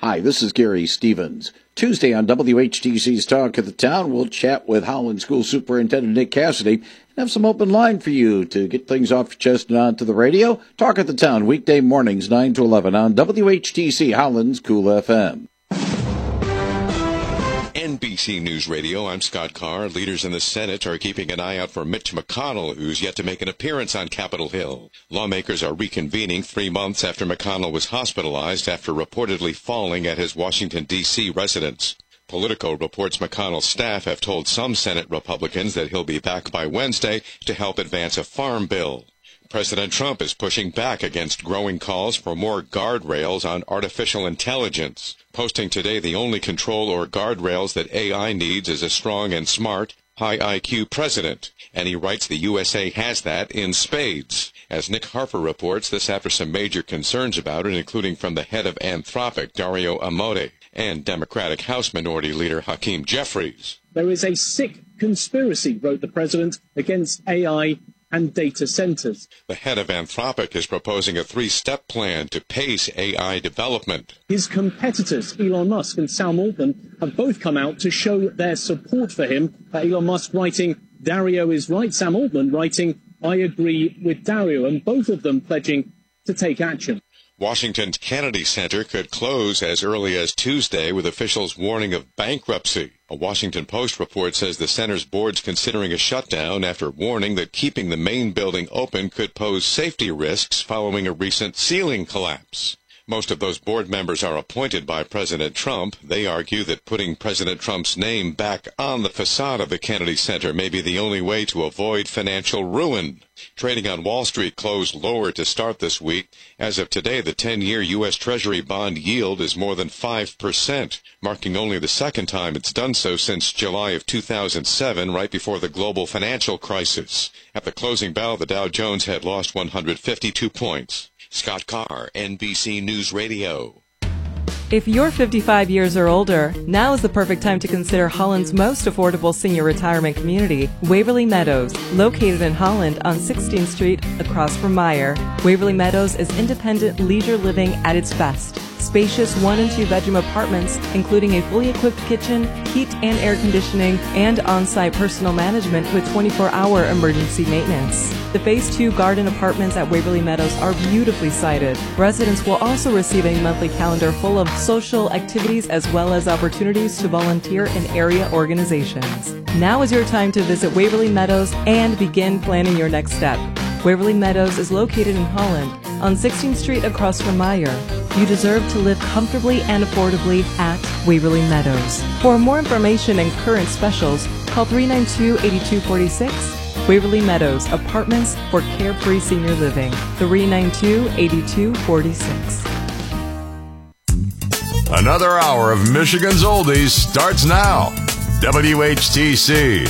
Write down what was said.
Hi, this is Gary Stevens. Tuesday on WHTC's Talk of the Town, we'll chat with Holland School Superintendent Nick Cassidy and have some open line for you to get things off your chest and onto the radio. Talk of the Town, weekday mornings, 9 to 11 on WHTC Holland's Cool FM. NBC News Radio, I'm Scott Carr. Leaders in the Senate are keeping an eye out for Mitch McConnell, who's yet to make an appearance on Capitol Hill. Lawmakers are reconvening 3 months after McConnell was hospitalized after reportedly falling at his Washington, D.C. residence. Politico reports McConnell's staff have told some Senate Republicans that he'll be back by Wednesday to help advance a farm bill. President Trump is pushing back against growing calls for more guardrails on artificial intelligence, posting today the only control or guardrails that AI needs is a strong and smart, high IQ president. And he writes the USA has that in spades. As Nick Harper reports, this after some major concerns about it, including from the head of Anthropic, Dario Amodei, and Democratic House Minority Leader Hakeem Jeffries. There is a sick conspiracy, wrote the president, against AI and data centers. The head of Anthropic is proposing a 3-step plan to pace AI development. His competitors, Elon Musk and Sam Altman, have both come out to show their support for him. Elon Musk writing, "Dario is right," Sam Altman writing, "I agree with Dario," and both of them pledging to take action. Washington's Kennedy Center could close as early as Tuesday, with officials warning of bankruptcy. A Washington Post report says the center's board's considering a shutdown after warning that keeping the main building open could pose safety risks following a recent ceiling collapse. Most of those board members are appointed by President Trump. They argue that putting President Trump's name back on the facade of the Kennedy Center may be the only way to avoid financial ruin. Trading on Wall Street closed lower to start this week. As of today, the 10-year U.S. Treasury bond yield is more than 5%, marking only the second time it's done so since July of 2007, right before the global financial crisis. At the closing bell, the Dow Jones had lost 152 points. Scott Carr, NBC News Radio. If you're 55 years or older, now is the perfect time to consider Holland's most affordable senior retirement community, Waverly Meadows, located in Holland on 16th Street across from Meijer. Waverly Meadows is independent leisure living at its best. Spacious 1- and 2-bedroom apartments, including a fully equipped kitchen, heat and air conditioning, and on-site personal management with 24-hour emergency maintenance. The Phase 2 garden apartments at Waverly Meadows are beautifully sited. Residents will also receive a monthly calendar full of social activities as well as opportunities to volunteer in area organizations. Now is your time to visit Waverly Meadows and begin planning your next step. Waverly Meadows is located in Holland on 16th Street across from Meijer. You deserve to live comfortably and affordably at Waverly Meadows. For more information and current specials, call 392-8246. Waverly Meadows, apartments for carefree senior living. 392-8246. Another hour of Michigan's Oldies starts now. WHTC.